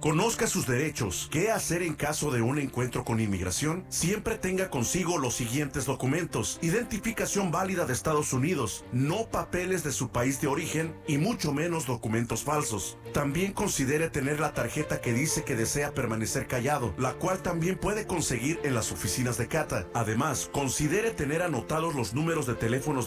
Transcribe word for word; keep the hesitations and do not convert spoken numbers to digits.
Conozca sus derechos. ¿Qué hacer en caso de un encuentro con inmigración? Siempre tenga consigo los siguientes documentos: identificación válida de Estados Unidos, no papeles de su país de origen y mucho menos documentos falsos. También considere tener la tarjeta que dice que desea permanecer callado, la cual también puede conseguir en las oficinas de Cata. Además, considere tener anotados los números de teléfonos